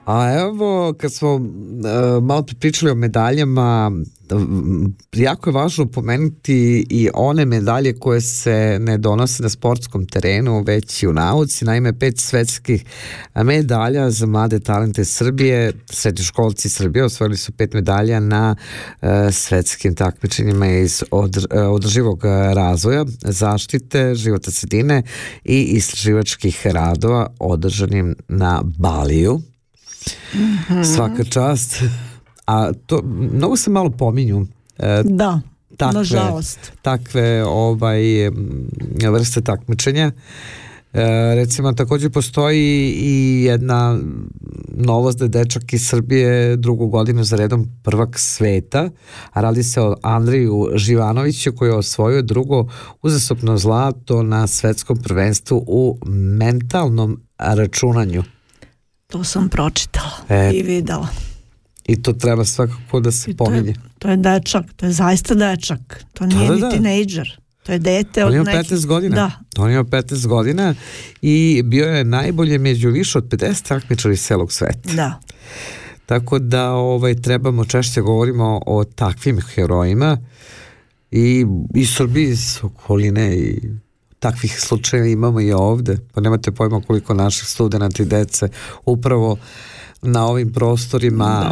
A evo, kad smo malo pričali o medaljama, jako je važno pomenuti i one medalje koje se ne donose na sportskom terenu, već i u nauci. Naime, 5 svetskih medalja za mlade talente Srbije. Srednjoškolci Srbije osvojili su 5 medalja na svetskim takmičenjima iz održivog razvoja, zaštite životne sredine i istraživačkih radova održanim na Baliju. Svaka čast. A to mnogo se malo pominju. Da, nažalost. Takve vrste takmičenja. Recimo, također postoji i jedna novost da je dečak iz Srbije drugu godinu za redom prvak sveta, a radi se o Andriju Živanoviću koji je osvojio drugo uzastopno zlato na svetskom prvenstvu u mentalnom računanju. To sam pročitala i videla. I to treba svakako da se pominje. To je dečak, to je zaista dečak. To nije ni tinejdžer. To je dete od nekih. 15 godina. Da. On ima 15 godina i bio je najbolje među više od 50 takmičara iz celog sveta. Da. Tako da trebamo češće govorimo o takvim herojima i Srbiji iz okoline i takvih slučajeva imamo i ovde. Pa nemate pojma koliko naših studenata i dece upravo na ovim prostorima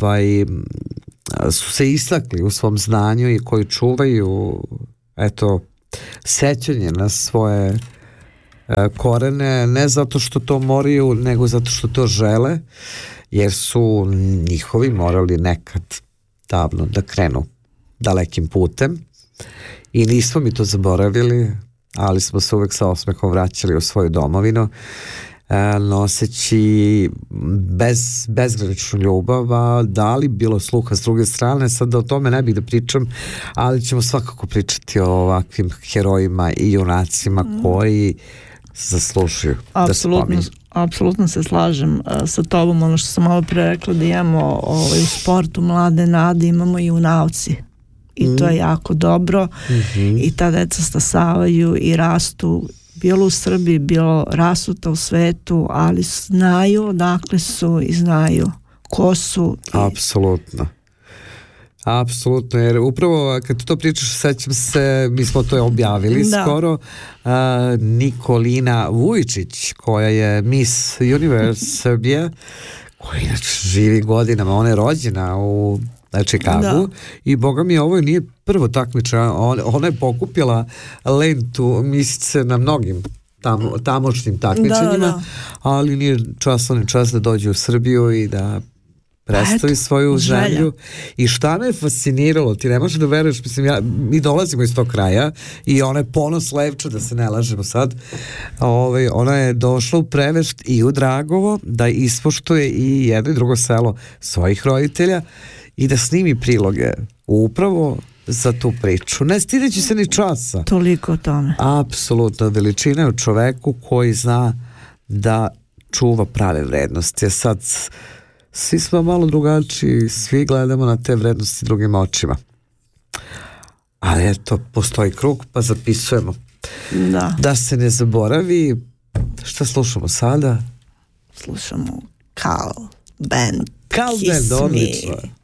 su se istakli u svom znanju i koji čuvaju sećanje na svoje korene, ne zato što to moraju, nego zato što to žele, jer su njihovi morali nekad davno da krenu dalekim putem i nismo mi to zaboravili, ali smo se uvek sa osmehom vraćali u svoju domovinu, noseći bezgraničnu ljubav, a da li bilo sluha s druge strane, sad da o tome ne bih da pričam, ali ćemo svakako pričati o ovakvim herojima i junacima koji zaslužuju da se pominju. Apsolutno se slažem sa tobom, ono što sam malo pre rekla, da imamo u sportu mlade nade, imamo i u nauci. I to je jako dobro i ta deca stasavaju i rastu, bilo u Srbiji, bilo rasuta u svetu, ali znaju odakle su i znaju ko su. Apsolutno, jer upravo kad to pričaš, sećam se, mi smo to objavili skoro, Nikolina Vujčić, koja je Miss Universe Srbija, koja inače živi godinama, ona je rođena u Čikagu i boga mi ovo nije prvo takmičenje, ona je pokupila lentu misice na mnogim tamošnjim takmičenjima, ali nije čas da dođe u Srbiju i da predstavi svoju želju. I šta me je fasciniralo, ti ne možeš da veruješ, mislim, mi dolazimo iz tog kraja i ona je ponos Levča, da se ne lažemo sad, ona je došla u Prevešt i u Dragovo da ispoštuje i jedno i drugo selo svojih roditelja i da snimi priloge upravo za tu priču, ne stideći se ni časa. Toliko o tome. Apsolutno, veličina je u čoveku koji zna da čuva prave vrednosti. Sad svi smo malo drugačiji, svi gledamo na te vrednosti drugim očima. Ali eto, postoji krug, pa zapisujemo. Da se ne zaboravi. Šta slušamo sada? Slušamo Carl Band, odlično.